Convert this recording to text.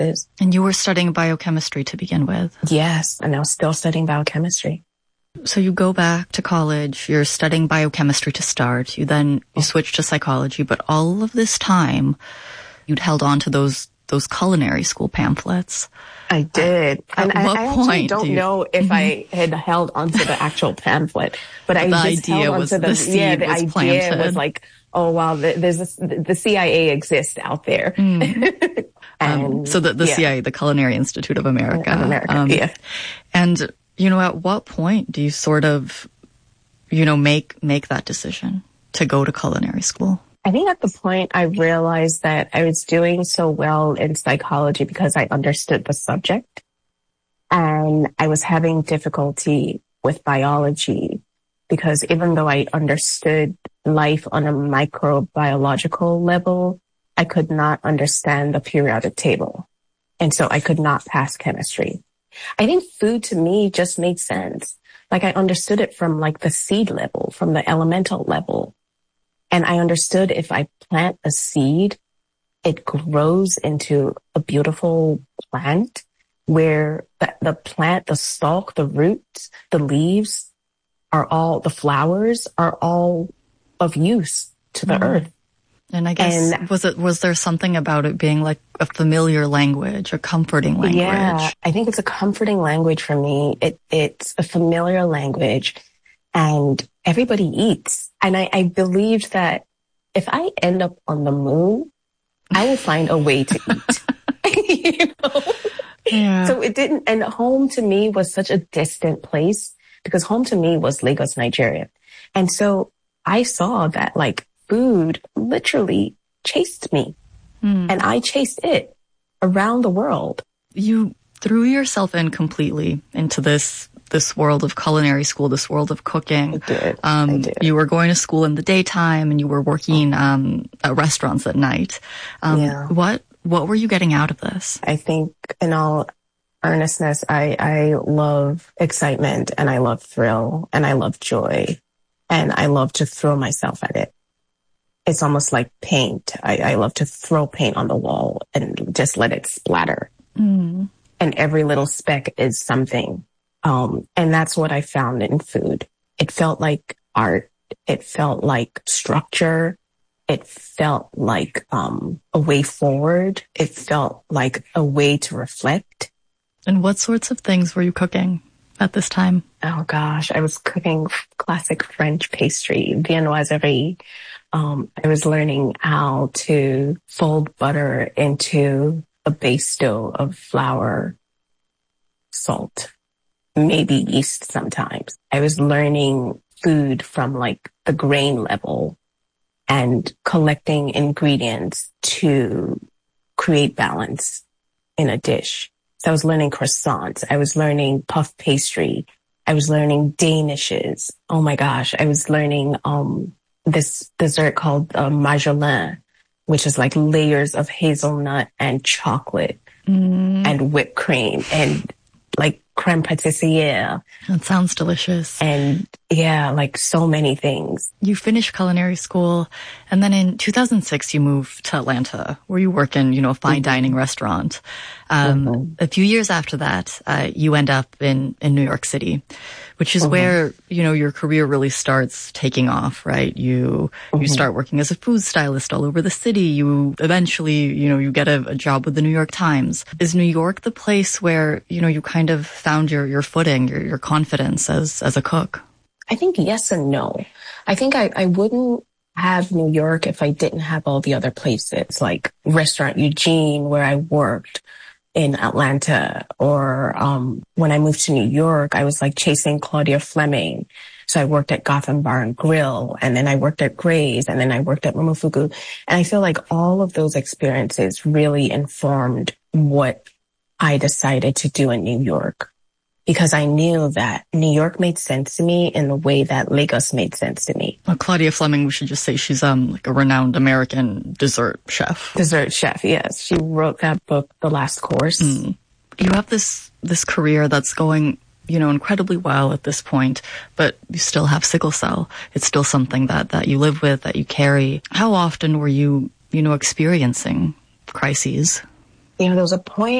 classes. And you were studying biochemistry to begin with? Yes, and I was still studying biochemistry. So you go back to college, you're studying biochemistry to start, you switch to psychology, but all of this time, you'd held on to those culinary school pamphlets. I did. And At what I point actually don't know if I had held onto the actual pamphlet, but I just held onto the seed. The idea was like, oh wow, the CIA exists out there. And so the CIA, the Culinary Institute of America. Yeah. And at what point do you sort of, make that decision to go to culinary school? I think at the point I realized that I was doing so well in psychology because I understood the subject, and I was having difficulty with biology because even though I understood life on a microbiological level, I could not understand the periodic table. And so I could not pass chemistry. I think food to me just made sense. Like I understood it from like the seed level, from the elemental level. And I understood if I plant a seed, it grows into a beautiful plant where the plant, the stalk, the roots, the leaves the flowers are all of use to the earth. And I guess, was there something about it being like a familiar language, a comforting language? Yeah, I think it's a comforting language for me. It's a familiar language, and everybody eats. And I believed that if I end up on the moon, I will find a way to eat. Yeah. So it didn't, and home to me was such a distant place because home to me was Lagos, Nigeria. And so I saw that like food literally chased me and I chased it around the world. You threw yourself in completely into this world of culinary school, this world of cooking. I did. You were going to school in the daytime and you were working at restaurants at night. What were you getting out of this? I think in all earnestness, I love excitement and I love thrill and I love joy and I love to throw myself at it. It's almost like paint. I love to throw paint on the wall and just let it splatter. And every little speck is something. And that's what I found in food. It felt like art. It felt like structure. It felt like a way forward. It felt like a way to reflect. And what sorts of things were you cooking at this time? Oh gosh, I was cooking classic French pastry, viennoiserie. I was learning how to fold butter into a base dough of flour, salt, maybe yeast sometimes. I was learning food from like the grain level and collecting ingredients to create balance in a dish. So I was learning croissants. I was learning puff pastry. I was learning danishes. Oh my gosh. I was learning this dessert called Majolin, which is like layers of hazelnut and chocolate and whipped cream and like crème pâtissière. That sounds delicious. And yeah, like so many things. You finished culinary school, and then in 2006 you moved to Atlanta, where you work in, a fine dining restaurant. A few years after that, you end up in New York City, which is where, your career really starts taking off, right? You start working as a food stylist all over the city. You eventually, you get a job with the New York Times. Is New York the place where, you kind of found your footing, your confidence as a cook? I think yes and no. I think I wouldn't have New York if I didn't have all the other places like Restaurant Eugene, where I worked in Atlanta, or when I moved to New York, I was like chasing Claudia Fleming. So I worked at Gotham Bar and Grill, and then I worked at Gray's, and then I worked at Momofuku. And I feel like all of those experiences really informed what I decided to do in New York, because I knew that New York made sense to me in the way that Lagos made sense to me. Well, Claudia Fleming, we should just say she's like a renowned American dessert chef. Dessert chef, yes. She wrote that book, The Last Course. You have this career that's going, incredibly well at this point, but you still have sickle cell. It's still something that you live with, that you carry. How often were you, experiencing crises? There was a point